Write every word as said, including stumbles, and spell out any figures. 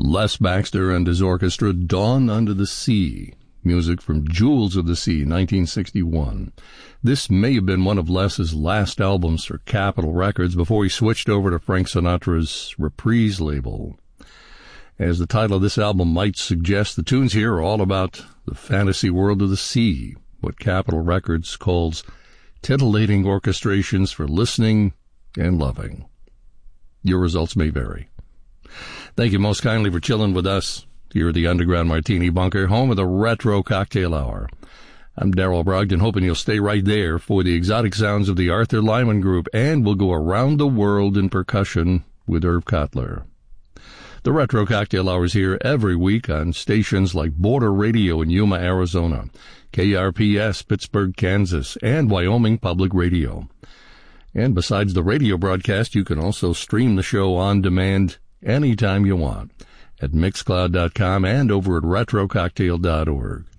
Les Baxter and his orchestra, Dawn Under the Sea. Music from Jewels of the Sea, nineteen sixty-one. This may have been one of Les's last albums for Capitol Records before he switched over to Frank Sinatra's Reprise label. As the title of this album might suggest, the tunes here are all about the fantasy world of the sea, what Capitol Records calls titillating orchestrations for listening and loving. Your results may vary. Thank you most kindly for chilling with us here at the Underground Martini Bunker, home of the Retro Cocktail Hour. I'm Darrell Brogdon, hoping you'll stay right there for the exotic sounds of the Arthur Lyman Group, and we'll go around the world in percussion with Irv Cotler. The Retro Cocktail Hour is here every week on stations like Border Radio in Yuma, Arizona, K R P S, Pittsburgh, Kansas, and Wyoming Public Radio. And besides the radio broadcast, you can also stream the show on demand anytime you want at mixcloud dot com and over at retro cocktail dot org.